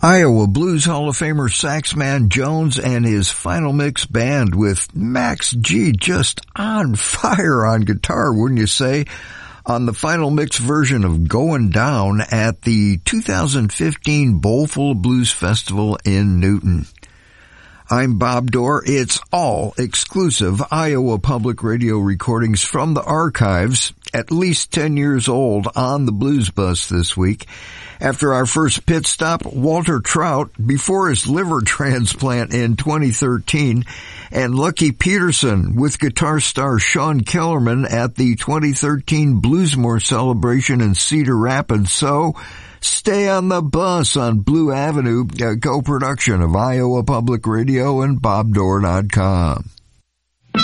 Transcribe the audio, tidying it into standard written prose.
Iowa Blues Hall of Famer Saxman Jones and his Final Mix band with Max G just on fire on guitar, wouldn't you say, on the Final Mix version of Going Down at the 2015 Bowlful of Blues Festival in Newton. I'm Bob Dorr. It's all exclusive Iowa Public Radio recordings from the archives, at least 10 years old, on the Blues Bus this week. After our first pit stop, Walter Trout, before his liver transplant in 2013, and Lucky Peterson with guitar star Sean Kellerman at the 2013 Bluesmore celebration in Cedar Rapids. So, stay on the bus on Blue Avenue, a co-production of Iowa Public Radio and BobDorr.com.